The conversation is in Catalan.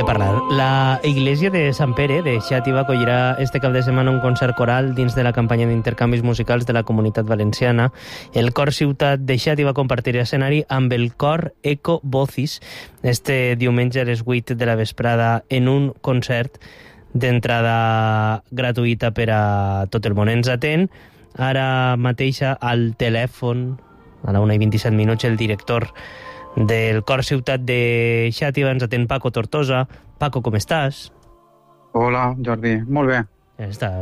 La Iglesia de Sant Pere de Xàtiva acollirà este cap de setmana un concert coral dins de la campanya d'intercanvis musicals de la Comunitat Valenciana. El Cor Ciutat de Xàtiva compartirà escenari amb el Cor Eco Vocis este diumenge a les 8 de la vesprada en un concert d'entrada gratuïta per a tot el món. Ens atén ara mateix al telèfon, a la 1:27 el director del Cor Ciutat de Xàtiva, ens atén Paco Tortosa. Paco, com estàs? Hola, Jordi. Molt bé. Ja està.